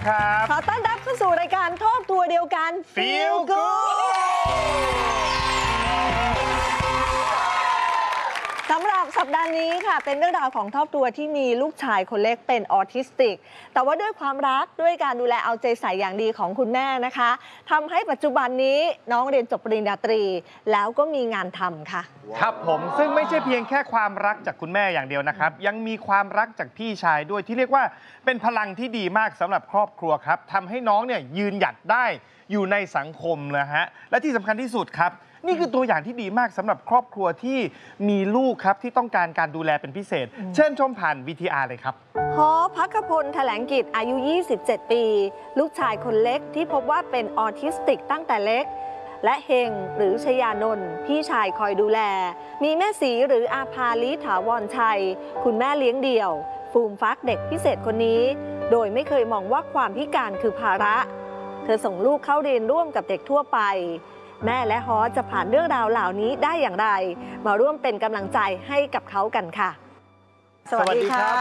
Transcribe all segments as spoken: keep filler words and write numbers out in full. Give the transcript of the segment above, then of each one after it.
ครับขอต้อนรับเข้าสู่รายการทบทัวร์เดียวกัน Feel Good สำหรับสัปดาห์นี้ค่ะเป็นเรื่องราวของครอบครัวที่มีลูกชายคนเล็กเป็นออทิสติกแต่ว่าด้วยความรักด้วยการดูแลเอาใจใส่อย่างดีของคุณแม่นะคะทำให้ปัจจุบันนี้น้องเรียนจบปริญญาตรีแล้วก็มีงานทำค่ะครับผมซึ่งไม่ใช่เพียงแค่ความรักจากคุณแม่อย่างเดียวนะครับยังมีความรักจากพี่ชายด้วยที่เรียกว่าเป็นพลังที่ดีมากสำหรับครอบครัวครับทำให้น้องเนี่ยยืนหยัดได้อยู่ในสังคมนะฮะและที่สำคัญที่สุดครับนี่คือตัวอย่างที่ดีมากสำหรับครอบครัวที่มีลูกครับที่ต้องการการดูแลเป็นพิเศษเชิญชมผ่าน วี ที อาร์ เลยครับฮอพักพลแถลงกิจอายุ ยี่สิบเจ็ด ปีลูกชายคนเล็กที่พบว่าเป็นออทิสติกตั้งแต่เล็กและเฮงหรือชยานนท์พี่ชายคอยดูแลมีแม่สีหรืออาภาลิถาวรชัยคุณแม่เลี้ยงเดี่ยวฟูมฟักเด็กพิเศษคนนี้โดยไม่เคยมองว่าความพิการคือภาระเธอส่งลูกเข้าเรียนร่วมกับเด็กทั่วไปแม่และฮอจะผ่านเรื่องราวเหล่านี้ได้อย่างไรมาร่วมเป็นกำลังใจให้กับเขากันค่ะสวัสดีค่ะ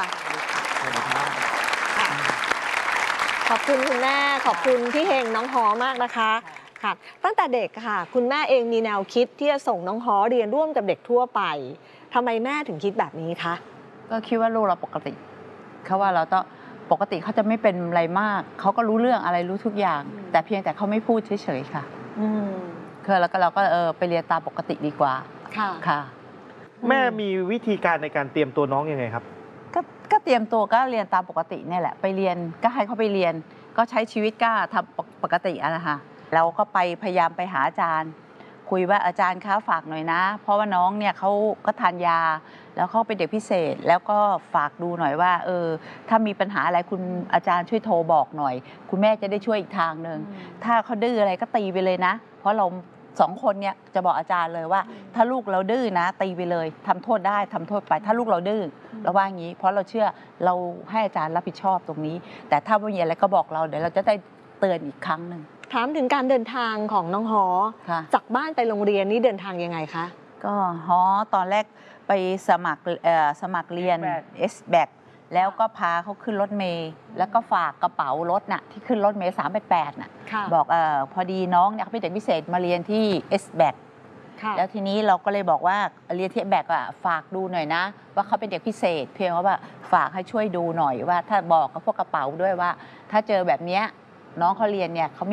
ขอบคุณคุณแม่ขอบคุณพี่เฮงน้องฮอมากนะคะค่ะตั้งแต่เด็กค่ะคุณแม่เองมีแนวคิดที่จะส่งน้องฮอเรียนร่วมกับเด็กทั่วไปทำไมแม่ถึงคิดแบบนี้คะก็คิดว่าลูกเราปกติเขาว่าเราต้องปกติเขาจะไม่เป็นอะไรมากเขาก็รู้เรื่องอะไรรู้ทุกอย่างแต่เพียงแต่เขาไม่พูดเฉยๆค่ะคือแล้วก็เราก็เออไปเรียนตามปกติดีกว่าค่ะค่ะแม่มีวิธีการในการเตรียมตัวน้องยังไงครับก็ก็เตรียมตัวก็เรียนตามปกตินี่แหละไปเรียนก็ให้เขาไปเรียนก็ใช้ชีวิตก็ทำปกติอะนะคะเราก็ไปพยายามไปหาอาจารย์คุยว่าอาจารย์คะฝากหน่อยนะเพราะว่าน้องเนี่ยเขาก็ทานยาแล้วเขาเป็นเด็กพิเศษแล้วก็ฝากดูหน่อยว่าเออถ้ามีปัญหาอะไรคุณอาจารย์ช่วยโทรบอกหน่อยคุณแม่จะได้ช่วยอีกทางหนึ่งถ้าเขาดื้ออะไรก็ตีไปเลยนะเพราะเราสองคนเนี่ยจะบอกอาจารย์เลยว่าถ้าลูกเราดื้อนะตีไปเลยทำโทษได้ทำโทษไปถ้าลูกเราดื้อเราว่างี้เพราะเราเชื่อเราให้อาจารย์รับผิดชอบตรงนี้แต่ถ้าไม่มีอะไรก็บอกเราเดี๋ยวเราจะได้เตือนอีกครั้งหนึ่งถามถึงการเดินทางของน้องฮอจากบ้านไปโรงเรียนนี่เดินทางยังไงคะก็ฮอตอนแรกไปสมัครสมัครเรียน เอส แบค แล้วก็พาเขาขึ้นรถเมล์แล้วก็ฝากกระเป๋ารถน่ะที่ขึ้นรถเมล์สามแปดแปดน่ะบอกเออพอดีน้องเนี่ยเขาเป็นเด็กพิเศษมาเรียนที่ เอส แบค แล้วทีนี้เราก็เลยบอกว่าเรียนที่ เอส แบค อ่ะฝากดูหน่อยนะว่าเขาเป็นเด็กพิเศษเพียงว่าฝากให้ช่วยดูหน่อยว่าถ้าบอกกับพวกกระเป๋าด้วยว่าถ้าเจอแบบเนี้ยน้องเขาเรียนเนี่ยเขา